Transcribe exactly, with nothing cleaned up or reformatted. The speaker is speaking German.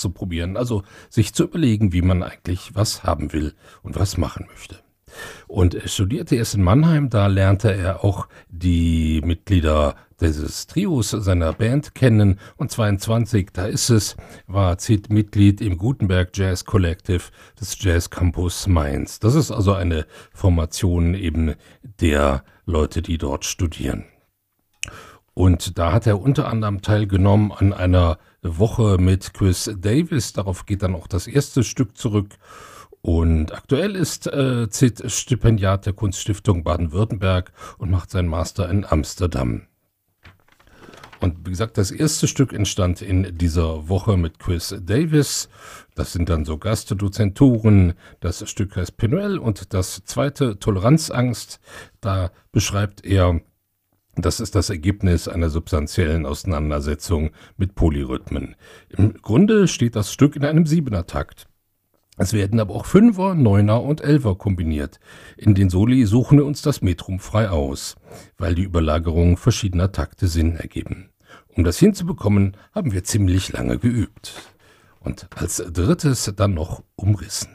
auszuprobieren, also sich zu überlegen, wie man eigentlich was haben will und was machen möchte. Und er studierte erst in Mannheim, da lernte er auch die Mitglieder dieses Trios seiner Band kennen und zweiundzwanzig, da ist es, war Zit Mitglied im Gutenberg Jazz Collective des Jazz Campus Mainz. Das ist also eine Formation eben der Leute, die dort studieren. Und da hat er unter anderem teilgenommen an einer Woche mit Chris Davis, darauf geht dann auch das erste Stück zurück. Und aktuell ist äh, Zit Stipendiat der Kunststiftung Baden-Württemberg und macht seinen Master in Amsterdam. Und wie gesagt, das erste Stück entstand in dieser Woche mit Chris Davis. Das sind dann so Gastdozenturen. Das Stück heißt Penuel und das zweite Toleranzangst. Da beschreibt er, das ist das Ergebnis einer substanziellen Auseinandersetzung mit Polyrhythmen. Im Grunde steht das Stück in einem Siebener-Takt. Es werden aber auch Fünfer, Neuner und Elfer kombiniert. In den Soli suchen wir uns das Metrum frei aus, weil die Überlagerungen verschiedener Takte Sinn ergeben. Um das hinzubekommen, haben wir ziemlich lange geübt. Und als drittes dann noch umrissen.